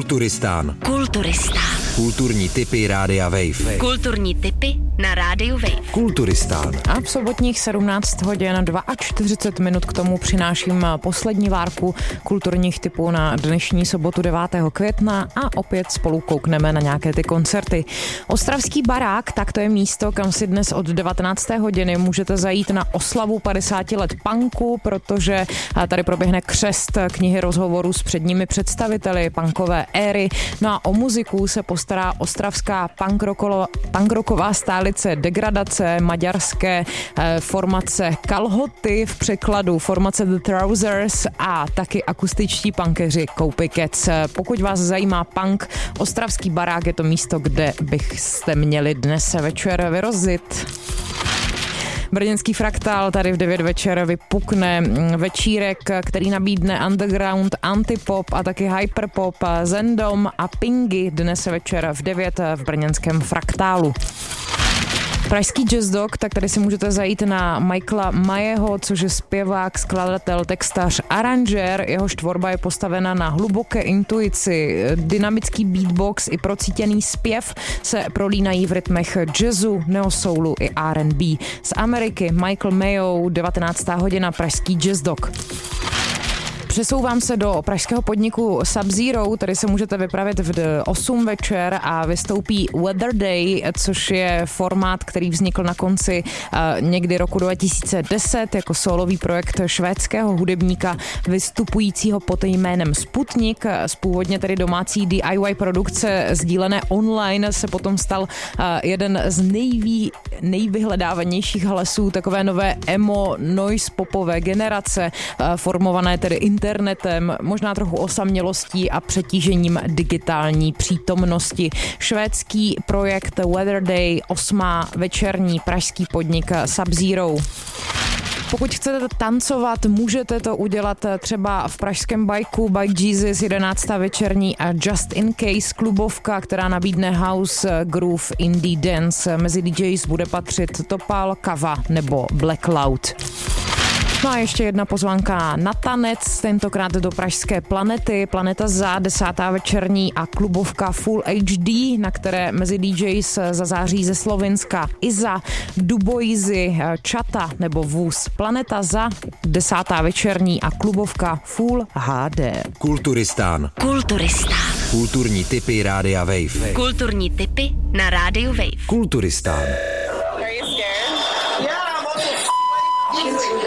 Kulturistán. Kulturní tipy Rádia Wave. Kulturní tipy na Rádiu Wave. Kulturistán. A v sobotních 17 hodin 42 minut k tomu přináším poslední várku kulturních tipů na dnešní sobotu 9. května a opět spolu koukneme na nějaké ty koncerty. Ostravský barák, tak to je místo, kam si dnes od 19. hodiny můžete zajít na oslavu 50 let punku, protože tady proběhne křest knihy rozhovorů s předními představiteli punkové éry. No a o muziku se postará ostravská punkrocková stálice Degradace, maďarské formace Kalhoty, v překladu formace The Trousers a taky akustičtí punkeři Copycats. Pokud vás zajímá punk, ostravský barák je to místo, kde byste měli dnes večer vyrazit. Brněnský Fraktál tady v 9 večer vypukne večírek, který nabídne underground, antipop a taky hyperpop, Zendom a Pingy dnes večer v 9 v brněnském Fraktálu. Pražský Jazz Dog, tak tady si můžete zajít na Michaela Majeho, což je zpěvák, skladatel, textař, aranžér. Jehož tvorba je postavena na hluboké intuici. Dynamický beatbox i procítěný zpěv se prolínají v rytmech jazzu, neosoulu i R&B. Z Ameriky Michael Mayo, 19. hodina, Pražský Jazz Dog. Přesouvám se do pražského podniku Sub-Zero, tady se můžete vypravit v 8 večer a vystoupí Weather Day, což je formát, který vznikl na konci někdy roku 2010 jako solový projekt švédského hudebníka vystupujícího pod jménem Sputnik. Z původně tedy domácí DIY produkce sdílené online se potom stal jeden z nejvyhledávanějších hlasů takové nové emo noise popové generace, formované tedy internetem, možná trochu osamělostí a přetížením digitální přítomnosti. Švédský projekt Weather Day, 8. večerní pražský podnik Sub-Zero. Pokud chcete tancovat, můžete to udělat třeba v pražském Bajku, Bike Jesus, 11. večerní a Just in Case klubovka, která nabídne house, groove, indie dance. Mezi DJs bude patřit Topal, Kava nebo Black Cloud. No a ještě jedna pozvánka na tanec, tentokrát do pražské Planety. Planeta za 10. večerní a klubovka Full HD, na které mezi DJs zazáří ze Slovinska Iza, Duboizy, Chata nebo Vůz. Planeta za 10. večerní a klubovka Full HD. Kulturistán. Kulturní tipy Rádia Wave. Kulturní tipy na Rádiu Wave. Kulturistán. Are you scared? Yeah, I'm